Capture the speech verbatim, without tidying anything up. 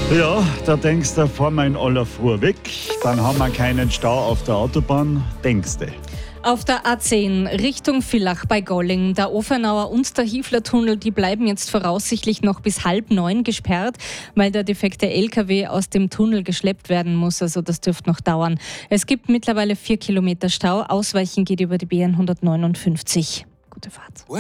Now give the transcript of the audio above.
Ja, da denkst du, fahren wir in aller Früh weg, dann haben wir keinen Stau auf der Autobahn, denkst du. Auf der A zehn Richtung Villach bei Golling, der Offenauer und der Hiefler-Tunnel, die bleiben jetzt voraussichtlich noch bis halb neun gesperrt, weil der defekte L K W aus dem Tunnel geschleppt werden muss. Also das dürfte noch dauern. Es gibt mittlerweile vier Kilometer Stau. Ausweichen geht über die B N hundertneunundfünfzig. Gute Fahrt.